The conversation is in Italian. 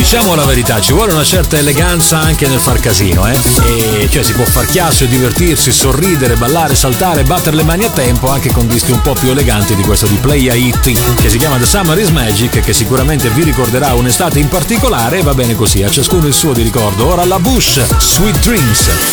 diciamo la verità, ci vuole una certa eleganza anche nel far casino, E cioè si può far chiasso, divertirsi, sorridere, ballare, saltare, battere le mani a tempo anche con dischi un po' più eleganti di questo di Playa It, che si chiama The Summer is Magic, che sicuramente vi ricorderà un'estate in particolare, e va bene così, a ciascuno il suo di ricordo. Ora la Bush, Sweet Dreams.